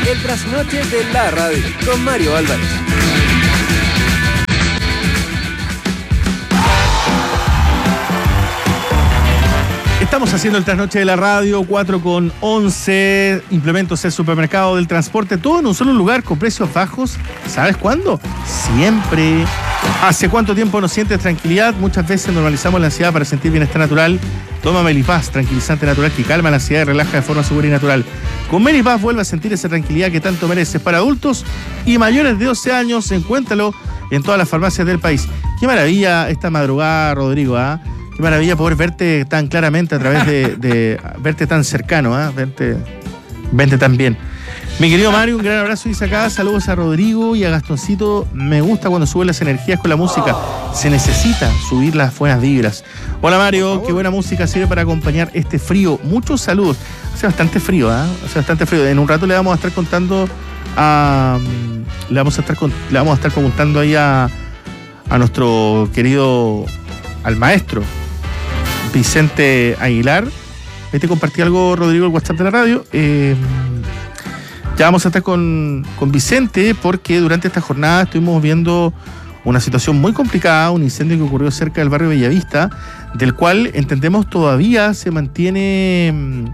El trasnoche de la radio con Mario Álvarez. Estamos haciendo el trasnoche de la radio, 4:11, implementos el supermercado del transporte, todo en un solo lugar con precios bajos. ¿Sabes cuándo? Siempre. ¿Hace cuánto tiempo no sientes tranquilidad? Muchas veces normalizamos la ansiedad para sentir bienestar natural. Toma Melipaz, tranquilizante natural que calma la ansiedad y relaja de forma segura y natural. Con Melipaz vuelve a sentir esa tranquilidad que tanto mereces. Para adultos y mayores de 12 años, encuéntralo en todas las farmacias del país. Qué maravilla esta madrugada, Rodrigo, ¿ah? Qué maravilla poder verte tan claramente a través de verte tan cercano, verte tan bien. Mi querido Mario, un gran abrazo dice acá, saludos a Rodrigo y a Gastoncito. Me gusta cuando suben las energías con la música. Se necesita subir las buenas vibras. Hola Mario, qué buena música sirve para acompañar este frío. Muchos saludos. Hace bastante frío, Hace bastante frío. En un rato le vamos a estar contando le vamos a estar contando ahí a nuestro querido, al maestro Vicente Aguilar. Ahí te compartí algo, Rodrigo, el WhatsApp de la radio. Ya vamos a estar con Vicente porque durante esta jornada estuvimos viendo una situación muy complicada, un incendio que ocurrió cerca del barrio Bellavista, del cual entendemos todavía se mantiene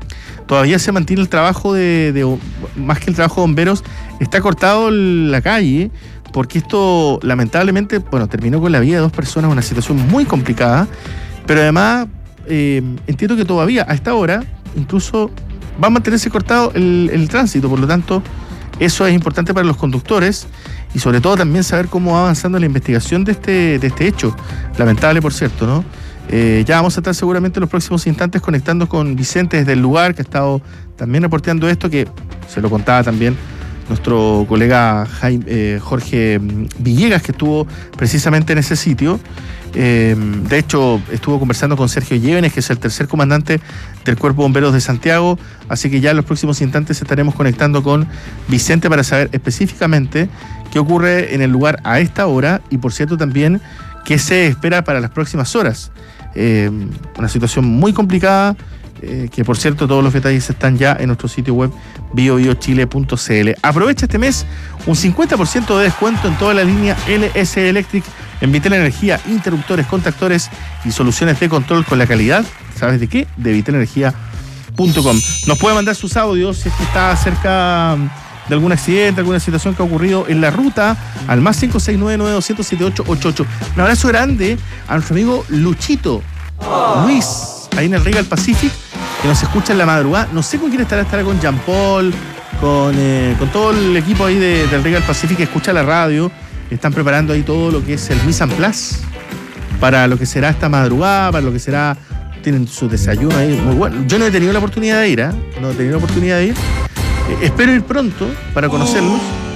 el trabajo más que el trabajo de bomberos, está cortado la calle, porque esto lamentablemente, terminó con la vida de 2 personas, una situación muy complicada, pero además entiendo que todavía a esta hora incluso va a mantenerse cortado el tránsito, por lo tanto eso es importante para los conductores y sobre todo también saber cómo va avanzando la investigación de este hecho, lamentable por cierto, ¿no? Ya vamos a estar seguramente en los próximos instantes conectando con Vicente desde el lugar que ha estado también reporteando esto, que se lo contaba también nuestro colega Jorge Villegas, que estuvo precisamente en ese sitio. De hecho, estuvo conversando con Sergio Llévenes, que es el tercer comandante del Cuerpo de Bomberos de Santiago, así que ya en los próximos instantes estaremos conectando con Vicente para saber específicamente qué ocurre en el lugar a esta hora y, por cierto, también qué se espera para las próximas horas. Una situación muy complicada, que por cierto todos los detalles están ya en nuestro sitio web biobiochile.cl. Aprovecha este mes un 50% de descuento en toda la línea LS Electric en Vitel Energía, interruptores, contactores y soluciones de control con la calidad, ¿sabes de qué? De vitelenergia.com. Nos puede mandar sus audios si es que está cerca de algún accidente, alguna situación que ha ocurrido en la ruta, al más 569-9200-7888. Un abrazo grande a nuestro amigo Luchito Luis, ahí en el Regal Pacific, que nos escucha en la madrugada. No sé con quién estará con Jean Paul, con todo el equipo ahí del Regal Pacific que escucha la radio. Están preparando ahí todo lo que es el Mise en Place para lo que será esta madrugada, para lo que será, tienen su desayuno ahí muy bueno. Yo no he tenido la oportunidad de ir, espero ir pronto para conocerlos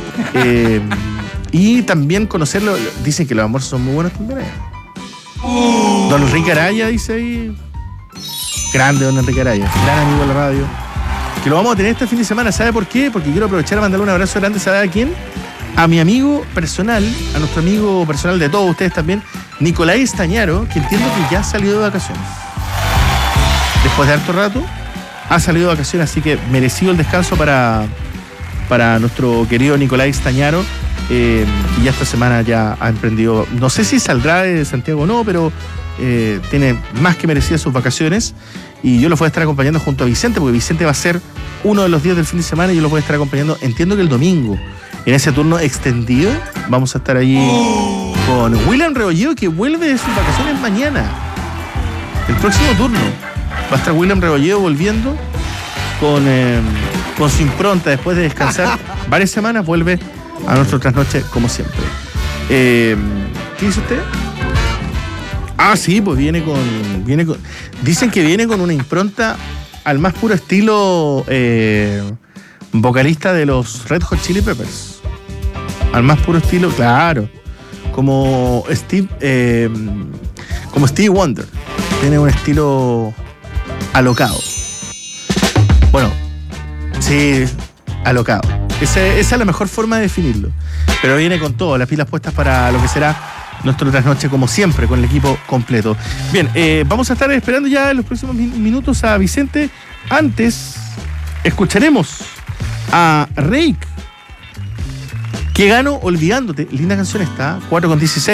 y también conocerlo. Dicen que los almuerzos son muy buenos también. Don Enrique Araya dice ahí, grande Don Enrique Araya, gran amigo de la radio, que lo vamos a tener este fin de semana. ¿Sabe por qué? Porque quiero aprovechar a mandarle un abrazo grande. ¿Sabe a quién? A mi amigo personal, a nuestro amigo personal de todos ustedes también, Nicolás Estañaro, que entiendo que ya salió de vacaciones. Después de harto rato, ha salido de vacaciones, así que merecido el descanso para nuestro querido Nicolás Estañaro, y ya esta semana ya ha emprendido, no sé si saldrá de Santiago o no, pero tiene más que merecidas sus vacaciones, y yo los voy a estar acompañando junto a Vicente, porque Vicente va a ser uno de los días del fin de semana y yo los voy a estar acompañando, entiendo que el domingo, en ese turno extendido. Vamos a estar allí con William Rebolledo, que vuelve de sus vacaciones mañana. El próximo turno va a estar William Rebolledo volviendo con su impronta después de descansar varias semanas. Vuelve a nuestro trasnoche como siempre. ¿Qué dice usted? Sí, pues viene con dicen que viene con una impronta al más puro estilo vocalista de los Red Hot Chili Peppers. Al más puro estilo, claro. Como Steve Wonder. Tiene un estilo alocado. Bueno, sí, alocado. Esa es la mejor forma de definirlo. Pero viene con todo, las pilas puestas para lo que será nuestro trasnoche, como siempre, con el equipo completo. Bien, vamos a estar esperando ya en los próximos minutos a Vicente. Antes, escucharemos a Reik, que gano olvidándote. Linda canción está, 4:16.